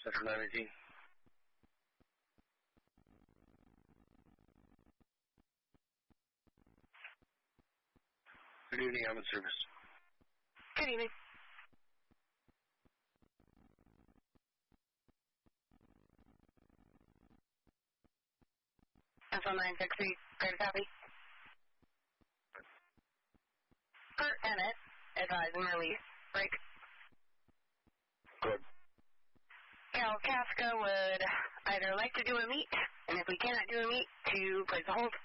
Central 918. Good evening, I'm in service. Good evening. Central 963, clear to copy. For Emmett, advise and release. Break. Good. Cal Casca would either like to do a meet, and if we cannot do a meet, to place a hold.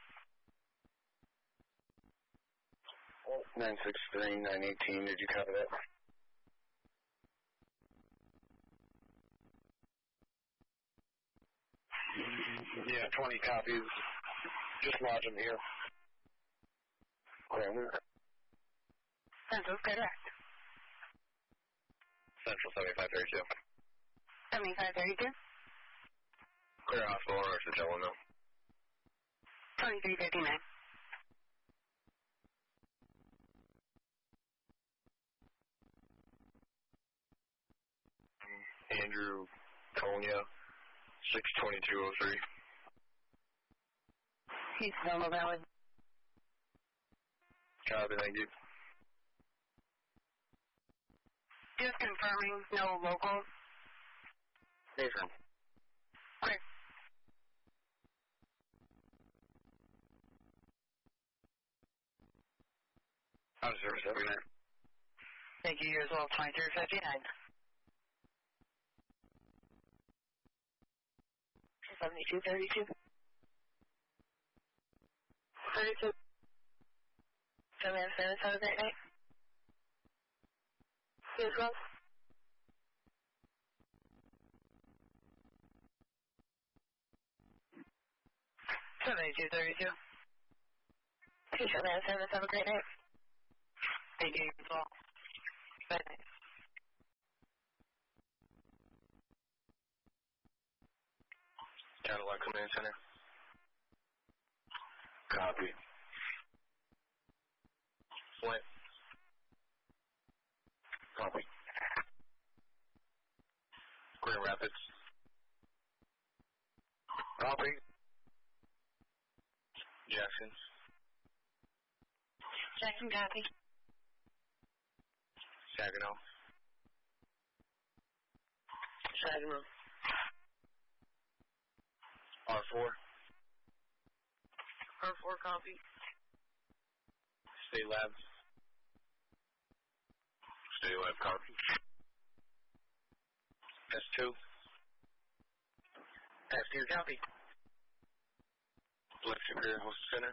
963, 918, did you copy that? Yeah, 20 copies. Just lodge them here. Grammar. Central, correct. Central 7532. 7532. Clear hospital or to Delano. 2359. Andrew Konya, 62203. He's Selma Valley. Copy, thank you. Just confirming, no locals. Nathan. Clear. Out of service every night. Thank you, you as well, 2359. 7232. 32. So we have service, have a great night. You as well. So 7232. You should have service, have a great night. Thank you as well. Bye. Cadillac Command Center. Copy. Flint. Copy. Grand Rapids. Copy. Jackson. Jackson, copy. Saginaw. Saginaw. R4. R4, copy. State Lab. State Lab, copy. S2. S2, copy. Lake Superior Hosting Center.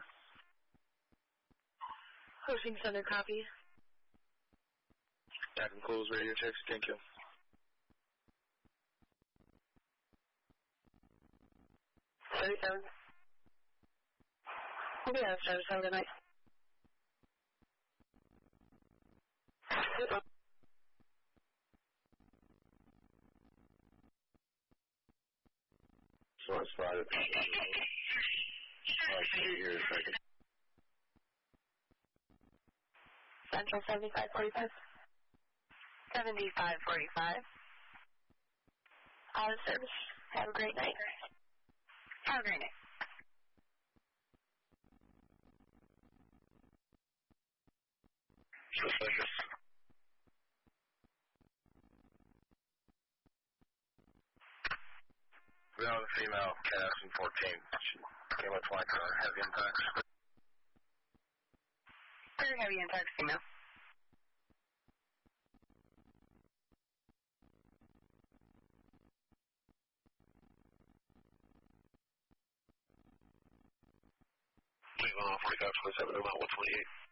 Hosting Center, copy. That concludes radio checks. Thank you. 37. We'll be out of service. Have a good night. So I spotted. I see you here in a second. Central 7545. 7545. Out of service. Have a great night. Have a great night. Suspicious. We have a female, Casson 14. She came up like heavy impacts. Very heavy impacts, female. Leave on 45, 27, about 128.